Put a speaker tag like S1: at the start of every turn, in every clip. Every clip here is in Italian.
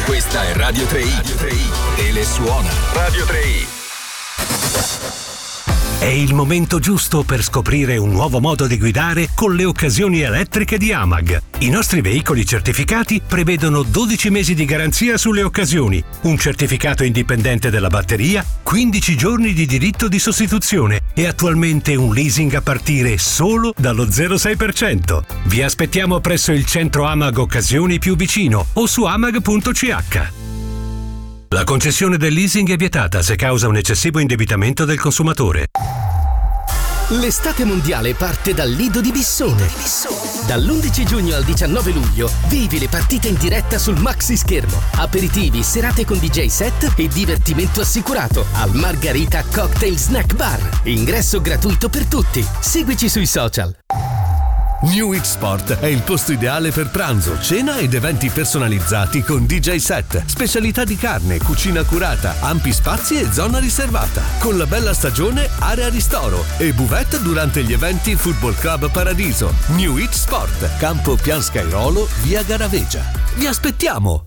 S1: Questa è Radio 3i. Telesuona. Radio 3i.
S2: È il momento giusto per scoprire un nuovo modo di guidare con le occasioni elettriche di AMAG. I nostri veicoli certificati prevedono 12 mesi di garanzia sulle occasioni, un certificato indipendente della batteria, 15 giorni di diritto di sostituzione e attualmente un leasing a partire solo dallo 0,6%. Vi aspettiamo presso il centro AMAG Occasioni più vicino o su amag.ch. La concessione del leasing è vietata se causa un eccessivo indebitamento del consumatore.
S3: L'estate mondiale parte dal Lido di Bissone. Dall'11 giugno al 19 luglio vivi le partite in diretta sul maxi schermo. Aperitivi, serate con DJ set e divertimento assicurato al Margarita Cocktail Snack Bar. Ingresso gratuito per tutti. Seguici sui social.
S4: New It Sport è il posto ideale per pranzo, cena ed eventi personalizzati con DJ set, specialità di carne, cucina curata, ampi spazi e zona riservata. Con la bella stagione, area ristoro e buvette durante gli eventi Football Club Paradiso. New It Sport, Campo Pian Scairolo, via Garavegia. Vi aspettiamo!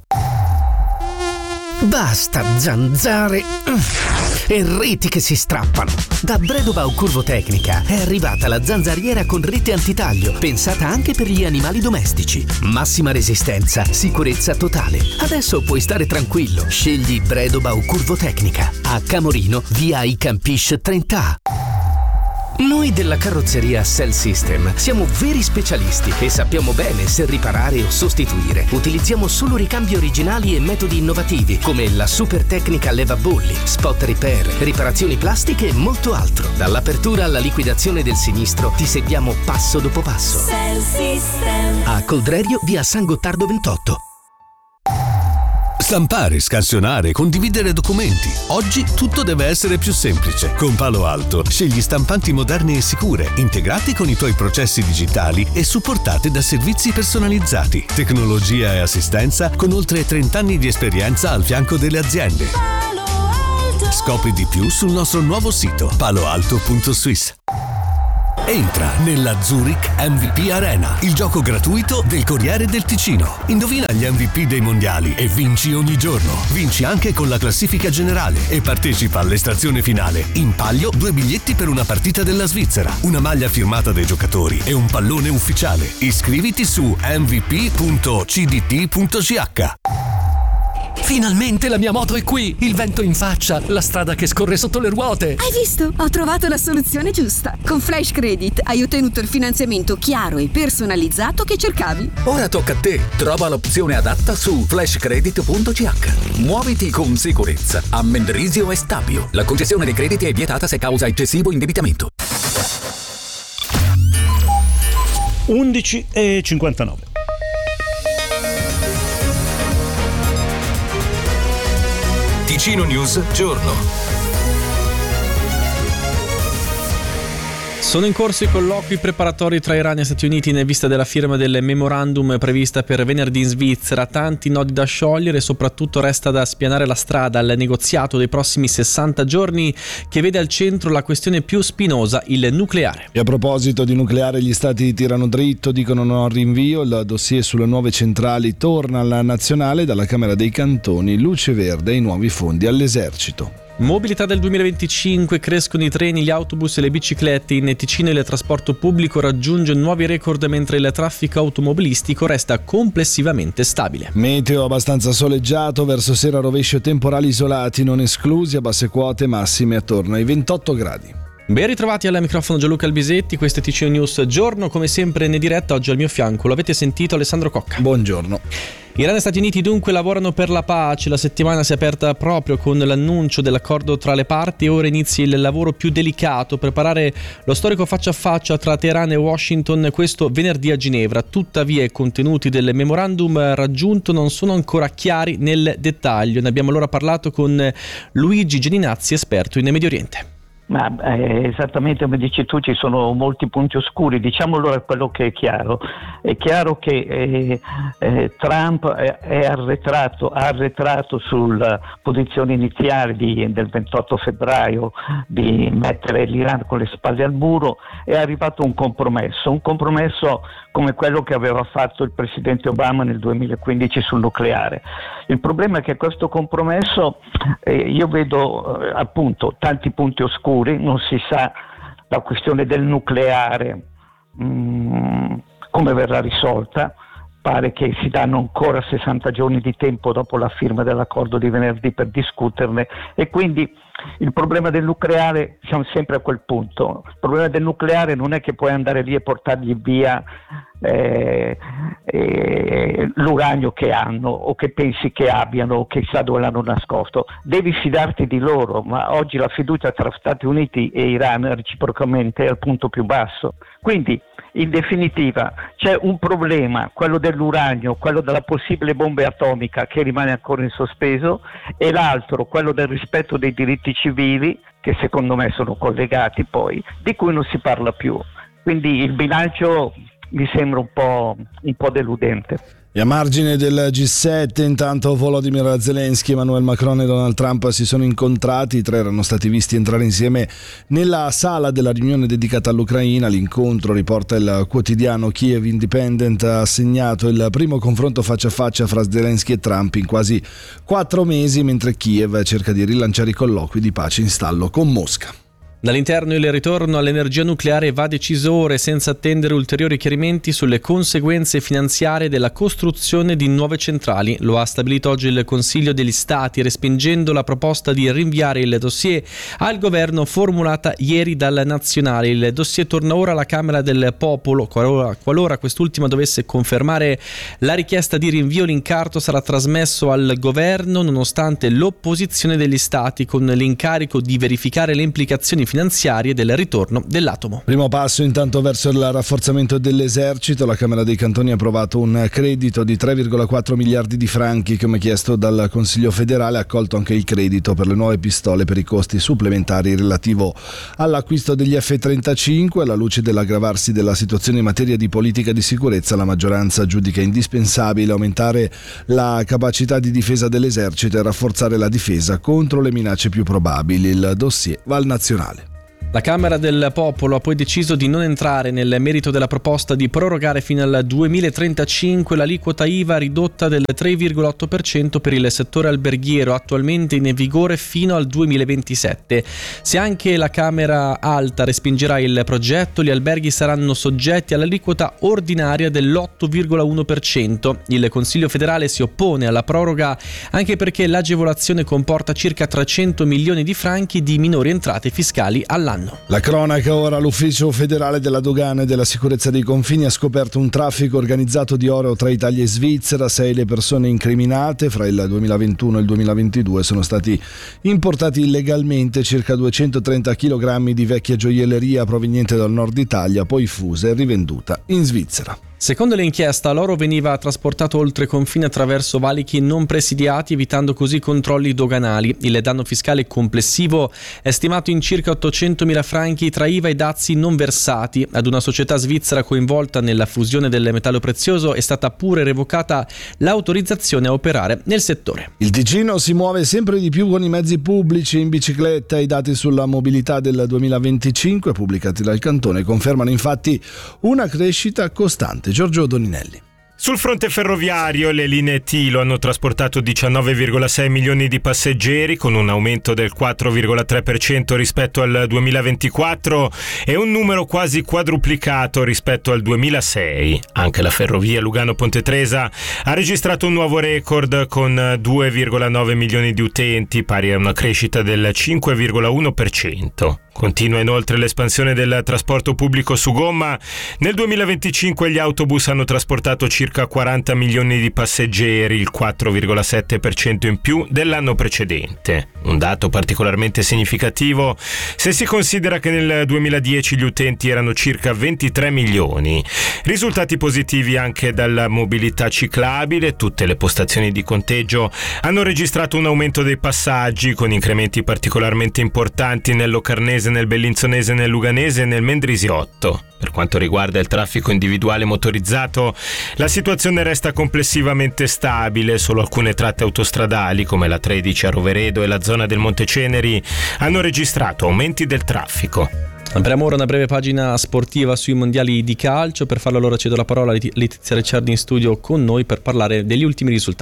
S3: Basta zanzare e reti che si strappano. Da Bredobau Curvotecnica è arrivata la zanzariera con rete antitaglio, pensata anche per gli animali domestici. Massima resistenza, sicurezza totale. Adesso puoi stare tranquillo. Scegli Bredobau Curvotecnica. A Camorino, via I Campish 30A. Noi della carrozzeria Cell System siamo veri specialisti e sappiamo bene se riparare o sostituire. Utilizziamo solo ricambi originali e metodi innovativi come la super tecnica levabolli, spot repair, riparazioni plastiche e molto altro. Dall'apertura alla liquidazione del sinistro ti seguiamo passo dopo passo.
S5: Cell System.
S3: A Coldrerio, via San Gottardo 28.
S4: Stampare, scansionare, condividere documenti. Oggi tutto deve essere più semplice. Con Palo Alto scegli stampanti moderne e sicure, integrati con i tuoi processi digitali e supportate da servizi personalizzati, tecnologia e assistenza con oltre 30 anni di esperienza al fianco delle aziende. Scopri di più sul nostro nuovo sito paloalto.swiss. Entra nella Zurich MVP Arena, il gioco gratuito del Corriere del Ticino. Indovina gli MVP dei mondiali e vinci ogni giorno. Vinci anche con la classifica generale e partecipa all'estrazione finale. In palio 2 biglietti per una partita della Svizzera, una maglia firmata dai giocatori e un pallone ufficiale. Iscriviti su mvp.cdt.ch.
S6: Finalmente la mia moto è qui! Il vento in faccia, la strada che scorre sotto le ruote.
S7: Hai visto? Ho trovato la soluzione giusta. Con Flash Credit hai ottenuto il finanziamento chiaro e personalizzato che cercavi.
S8: Ora tocca a te. Trova l'opzione adatta su flashcredit.ch. Muoviti con sicurezza a Mendrisio e Stabio. La concessione dei crediti è vietata se causa eccessivo indebitamento.
S9: 11:59.
S1: Ticino News Giorno.
S10: Sono in corso i colloqui preparatori tra Iran e Stati Uniti in vista della firma del memorandum prevista per venerdì in Svizzera. Tanti nodi da sciogliere e soprattutto resta da spianare la strada al negoziato dei prossimi 60 giorni che vede al centro la questione più spinosa, il nucleare.
S11: E a proposito di nucleare, gli stati tirano dritto, dicono no al rinvio. Il dossier sulle nuove centrali torna alla nazionale dalla Camera dei Cantoni, luce verde ai nuovi fondi all'esercito.
S10: Mobilità del 2025, crescono i treni, gli autobus e le biciclette. In Ticino il trasporto pubblico raggiunge nuovi record mentre il traffico automobilistico resta complessivamente stabile.
S11: Meteo abbastanza soleggiato, verso sera rovescio temporali isolati non esclusi a basse quote, massime attorno ai 28 gradi.
S10: Ben ritrovati al microfono Gianluca Albisetti, questo è Ticino News Giorno, come sempre in diretta. Oggi al mio fianco, lo avete sentito, Alessandro Cocca.
S11: Buongiorno.
S10: Iran e Stati Uniti dunque lavorano per la pace. La settimana si è aperta proprio con l'annuncio dell'accordo tra le parti e ora inizia il lavoro più delicato, preparare lo storico faccia a faccia tra Teheran e Washington questo venerdì a Ginevra. Tuttavia i contenuti del memorandum raggiunto non sono ancora chiari nel dettaglio. Ne abbiamo allora parlato con Luigi Geninazzi, esperto in Medio Oriente.
S12: Ma esattamente come dici tu, ci sono molti punti oscuri. Diciamo allora quello che è chiaro che Trump ha arretrato sulla posizione iniziale del 28 febbraio di mettere l'Iran con le spalle al muro. È arrivato un compromesso come quello che aveva fatto il presidente Obama nel 2015 sul nucleare. Il problema è che questo compromesso io vedo appunto tanti punti oscuri, non si sa la questione del nucleare come verrà risolta. Pare che si danno ancora 60 giorni di tempo dopo la firma dell'accordo di venerdì per discuterne, e quindi il problema del nucleare, siamo sempre a quel punto, il problema del nucleare non è che puoi andare lì e portargli via l'uranio che hanno o che pensi che abbiano o chissà dove l'hanno nascosto, devi fidarti di loro, ma oggi la fiducia tra Stati Uniti e Iran reciprocamente è al punto più basso. Quindi in definitiva c'è un problema, quello dell'uranio, quello della possibile bomba atomica che rimane ancora in sospeso, e l'altro, quello del rispetto dei diritti civili, che secondo me sono collegati poi, di cui non si parla più. Quindi il bilancio mi sembra un po' deludente.
S11: E a margine del G7, intanto Volodymyr Zelensky, Emmanuel Macron e Donald Trump si sono incontrati. I tre erano stati visti entrare insieme nella sala della riunione dedicata all'Ucraina. L'incontro, riporta il quotidiano Kiev Independent, ha segnato il primo confronto faccia a faccia fra Zelensky e Trump in quasi 4 mesi, mentre Kiev cerca di rilanciare i colloqui di pace in stallo con Mosca.
S10: Dall'interno il ritorno all'energia nucleare va deciso ora, senza attendere ulteriori chiarimenti sulle conseguenze finanziarie della costruzione di nuove centrali. Lo ha stabilito oggi il Consiglio degli Stati, respingendo la proposta di rinviare il dossier al governo formulata ieri dal Nazionale. Il dossier torna ora alla Camera del Popolo. Qualora quest'ultima dovesse confermare la richiesta di rinvio, l'incarto sarà trasmesso al governo, nonostante l'opposizione degli Stati, con l'incarico di verificare le implicazioni finanziarie del ritorno dell'atomo.
S11: Primo passo intanto verso il rafforzamento dell'esercito. La Camera dei Cantoni ha approvato un credito di 3,4 miliardi di franchi come chiesto dal Consiglio federale. Ha accolto anche il credito per le nuove pistole per i costi supplementari relativo all'acquisto degli F-35. Alla luce dell'aggravarsi della situazione in materia di politica di sicurezza, la maggioranza giudica indispensabile aumentare la capacità di difesa dell'esercito e rafforzare la difesa contro le minacce più probabili. Il dossier va al nazionale.
S10: La Camera del Popolo ha poi deciso di non entrare nel merito della proposta di prorogare fino al 2035 l'aliquota IVA ridotta del 3,8% per il settore alberghiero, attualmente in vigore fino al 2027. Se anche la Camera Alta respingerà il progetto, gli alberghi saranno soggetti all'aliquota ordinaria dell'8,1%. Il Consiglio federale si oppone alla proroga anche perché l'agevolazione comporta circa 300 milioni di franchi di minori entrate fiscali all'anno.
S11: La cronaca ora. L'Ufficio federale della dogana e della sicurezza dei confini ha scoperto un traffico organizzato di oro tra Italia e Svizzera. 6 le persone incriminate. Fra il 2021 e il 2022 sono stati importati illegalmente circa 230 kg di vecchia gioielleria proveniente dal nord Italia, poi fusa e rivenduta in Svizzera.
S10: Secondo l'inchiesta, l'oro veniva trasportato oltre confine attraverso valichi non presidiati, evitando così controlli doganali. Il danno fiscale complessivo è stimato in circa 800.000 franchi tra IVA e dazi non versati. Ad una società svizzera coinvolta nella fusione del metallo prezioso è stata pure revocata l'autorizzazione a operare nel settore.
S11: Il Ticino si muove sempre di più con i mezzi pubblici in bicicletta. I dati sulla mobilità del 2025 pubblicati dal Cantone confermano infatti una crescita costante. Giorgio Doninelli.
S5: Sul fronte ferroviario le linee Tilo hanno trasportato 19,6 milioni di passeggeri, con un aumento del 4,3% rispetto al 2024 e un numero quasi quadruplicato rispetto al 2006. Anche la ferrovia Lugano-Ponte Tresa ha registrato un nuovo record con 2,9 milioni di utenti, pari a una crescita del 5,1%. Continua inoltre l'espansione del trasporto pubblico su gomma. Nel 2025 gli autobus hanno trasportato circa 40 milioni di passeggeri, il 4,7% in più dell'anno precedente. Un dato particolarmente significativo se si considera che nel 2010 gli utenti erano circa 23 milioni. Risultati positivi anche dalla mobilità ciclabile. Tutte le postazioni di conteggio hanno registrato un aumento dei passaggi, con incrementi particolarmente importanti nel Locarnese, nel Bellinzonese, nel Luganese e nel Mendrisiotto. Per quanto riguarda il traffico individuale motorizzato, la situazione resta complessivamente stabile. Solo alcune tratte autostradali, come la 13 a Roveredo e la zona del Monte Ceneri, hanno registrato aumenti del traffico.
S10: Apriamo ora una breve pagina sportiva sui mondiali di calcio. Per farlo allora cedo la parola a Letizia Ricciardi in studio con noi per parlare degli ultimi risultati.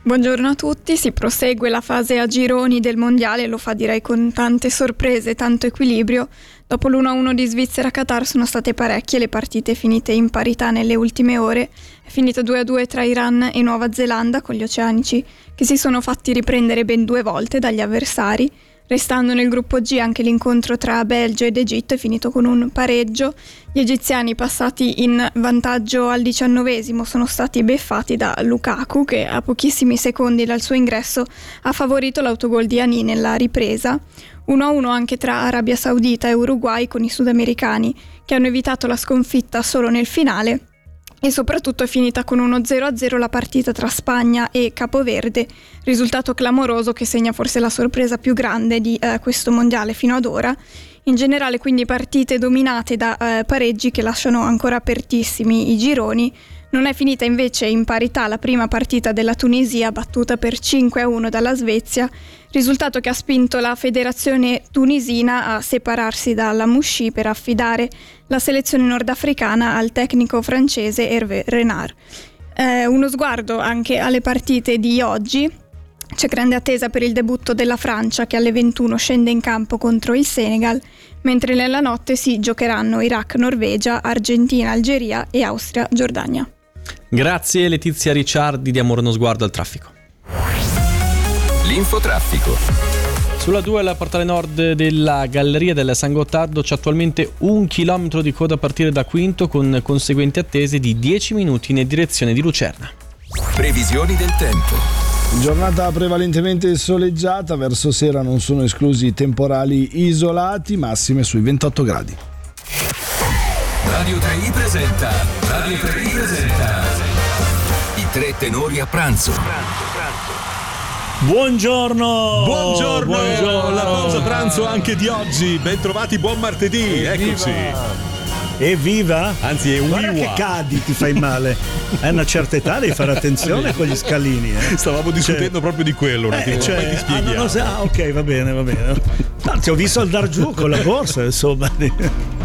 S9: Buongiorno a tutti, si prosegue la fase a gironi del mondiale, lo fa direi con tante sorprese e tanto equilibrio. Dopo l'1-1 di Svizzera-Qatar sono state parecchie le partite finite in parità nelle ultime ore. È finita 2-2 tra Iran e Nuova Zelanda, con gli oceanici che si sono fatti riprendere ben 2 volte dagli avversari. Restando nel gruppo G anche l'incontro tra Belgio ed Egitto è finito con un pareggio. Gli egiziani, passati in vantaggio al 19esimo, sono stati beffati da Lukaku, che a pochissimi secondi dal suo ingresso ha favorito l'autogol di Ani nella ripresa. 1-1 anche tra Arabia Saudita e Uruguay, con i sudamericani che hanno evitato la sconfitta solo nel finale. E soprattutto è finita con uno 0-0 la partita tra Spagna e Capoverde, risultato clamoroso che segna forse la sorpresa più grande di questo mondiale fino ad ora. In generale quindi partite dominate da pareggi che lasciano ancora apertissimi i gironi. Non è finita invece in parità la prima partita della Tunisia, battuta per 5-1 dalla Svezia, risultato che ha spinto la federazione tunisina a separarsi dalla Mouchi per affidare la selezione nordafricana al tecnico francese Hervé Renard. Uno sguardo anche alle partite di oggi. C'è grande attesa per il debutto della Francia, che alle 21 scende in campo contro il Senegal, mentre nella notte si giocheranno Iraq-Norvegia, Argentina-Algeria e Austria-Giordania.
S10: Grazie Letizia Ricciardi, diamo uno sguardo al traffico.
S1: L'infotraffico.
S10: Sulla 2 alla portale nord della Galleria del San Gottardo c'è attualmente 1 chilometro di coda a partire da Quinto, con conseguenti attese di 10 minuti in direzione di Lucerna.
S1: Previsioni del tempo.
S11: Giornata prevalentemente soleggiata, verso sera non sono esclusi temporali isolati, massime sui 28 gradi.
S1: Radio 3i presenta i 3 tenori a pranzo.
S13: Buongiorno! La pausa pranzo anche di oggi. Bentrovati, buon martedì. Eccoci.
S14: Evviva!
S13: Anzi, è
S14: guarda che cadi, ti fai male. A una certa età devi fare attenzione con gli scalini.
S13: Stavamo discutendo proprio di quello un attimo. Poi ti spieghiamo.
S14: Ok, va bene. Ti ho visto andare giù con la borsa, insomma.